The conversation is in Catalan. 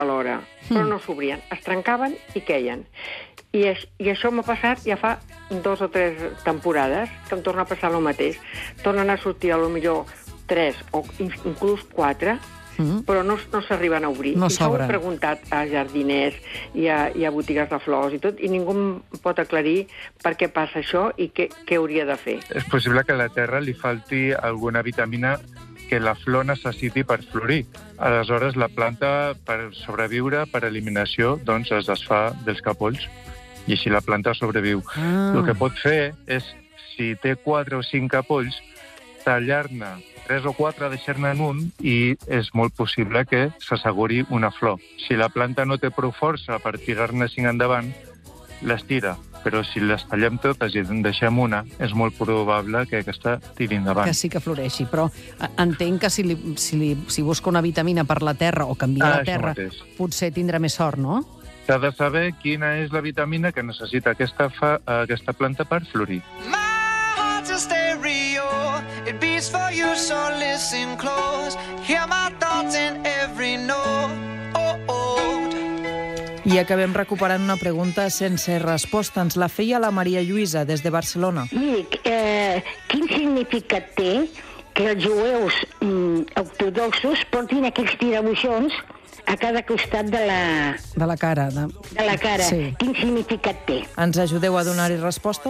alhora, però no s'obrien. Es trencaven i queien. I això m'ha passat ja fa 2 o 3 temporades, que em torna a passar el mateix. Tornen a sortir, potser 3 o inclús 4, però no s'arriben a obrir. No I això ho s'obren. he preguntat a jardiners i a botigues de flors i tot, i ningú em pot aclarir per què passa això i què hauria de fer. És possible que a la terra li falti alguna vitamina que la flor necessiti per florir. Aleshores, la planta, per sobreviure, per eliminació, doncs es desfà dels capolls i així la planta sobreviu. El que pot fer és, si té 4 o 5 capolls, tallar-ne 3 o 4, deixar-ne en un, i és molt possible que s'asseguri una flor. Si la planta no té prou força per tirar-ne 5 endavant, les tira. Però si les tallem totes i en deixem una, és molt probable que aquesta tiri endavant. Que sí que floreixi, però entenc que si busca una vitamina per la terra o canviar la terra, potser tindrà més sort, no? S'ha de saber quina és la vitamina que necessita aquesta planta per florir. It beats for you, so listen close. Hear my thoughts in every note. I acabem recuperant una pregunta sense resposta. Ens la feia la Maria Lluïsa, des de Barcelona. Miri, quin significat té que els jueus ortodoxos portin aquells tirabuixons a cada costat de la cara. cara? Sí. Quin significat té? Ens ajudeu a donar-hi resposta?